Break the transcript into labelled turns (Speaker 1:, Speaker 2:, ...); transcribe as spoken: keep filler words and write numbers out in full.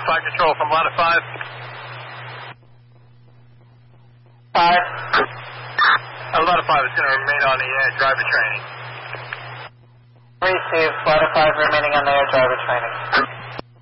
Speaker 1: Flight control from Ladder five.
Speaker 2: Five.
Speaker 1: Uh, Ladder five is going to remain on the air driver training.
Speaker 2: Receive. Ladder five remaining on the air driver training.